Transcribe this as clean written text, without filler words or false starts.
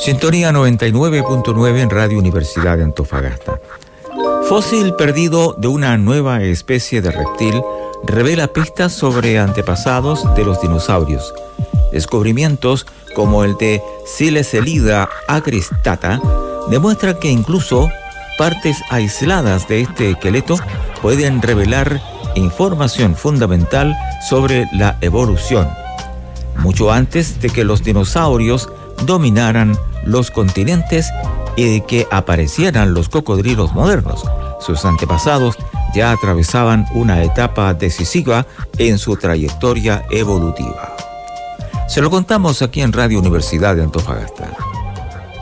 Sintonía 99.9 en Radio Universidad de Antofagasta. Fósil perdido de una nueva especie de reptil revela pistas sobre antepasados de los dinosaurios. Descubrimientos como el de Silecelida agristata demuestran que incluso partes aisladas de este esqueleto pueden revelar información fundamental sobre la evolución, mucho antes de que los dinosaurios dominaran los continentes y de que aparecieran los cocodrilos modernos. Sus antepasados ya atravesaban una etapa decisiva en su trayectoria evolutiva. Se lo contamos aquí en Radio Universidad de Antofagasta.